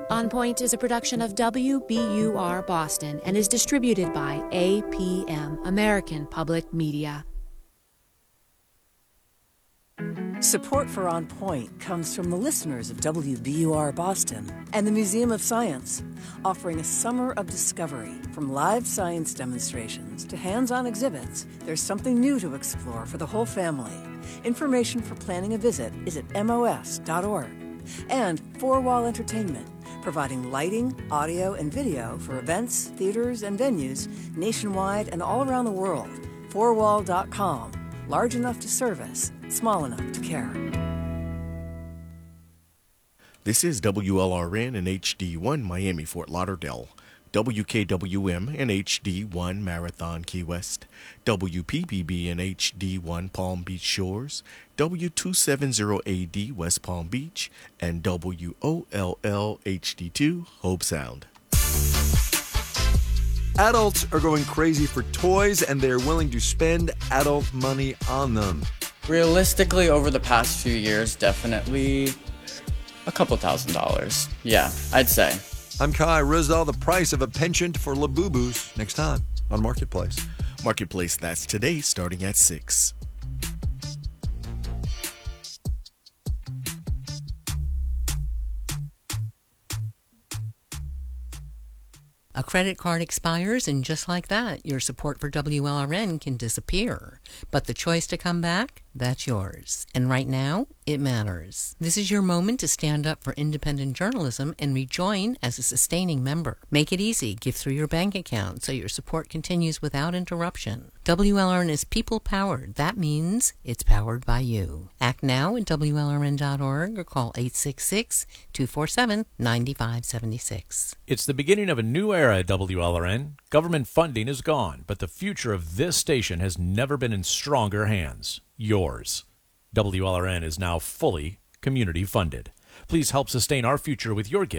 On Point is a production of WBUR Boston and is distributed by APM, American Public Media. Support for On Point comes from the listeners of WBUR Boston and the Museum of Science, offering a summer of discovery. From live science demonstrations to hands-on exhibits, there's something new to explore for the whole family. Information for planning a visit is at mos.org. And Four Wall Entertainment, providing lighting, audio, and video for events, theaters, and venues nationwide and all around the world. Fourwall.com. Large enough to service, small enough to care. This is WLRN and HD1 Miami, Fort Lauderdale, WKWM and HD1 Marathon, Key West, WPBB and HD1 Palm Beach Shores, W270AD West Palm Beach, and WOLL HD2 Hope Sound. Adults are going crazy for toys, and they're willing to spend adult money on them. Realistically, over the past few years, definitely a couple $1,000s. Yeah, I'd say. I'm Kai Rizal. The price of a penchant for Labubus next time on Marketplace. Marketplace, that's today, starting at 6. A credit card expires, and just like that, your support for WLRN can disappear. But the choice to come back, that's yours. And right now, it matters. This is your moment to stand up for independent journalism and rejoin as a sustaining member. Make it easy. Give through your bank account so your support continues without interruption. WLRN is people-powered. That means it's powered by you. Act now at WLRN.org or call 866-247-9576. It's the beginning of a new era at WLRN. Government funding is gone, but the future of this station has never been in stronger hands. Yours. WLRN is now fully community funded. Please help sustain our future with your gift